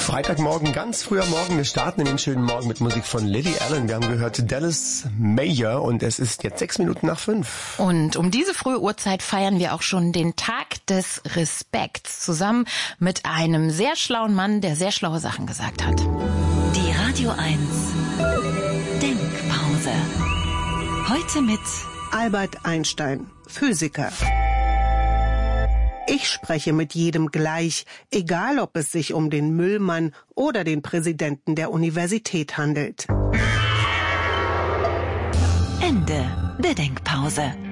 Freitagmorgen, ganz früher Morgen. Wir starten in den schönen Morgen mit Musik von Lily Allen. Wir haben gehört Dallas Mayer und es ist jetzt 6:05. Und um diese frühe Uhrzeit feiern wir auch schon den Tag des Respekts zusammen mit einem sehr schlauen Mann, der sehr schlaue Sachen gesagt hat. Die Radio 1 Denkpause. Heute mit Albert Einstein, Physiker. Ich spreche mit jedem gleich, egal ob es sich um den Müllmann oder den Präsidenten der Universität handelt. Ende der Denkpause.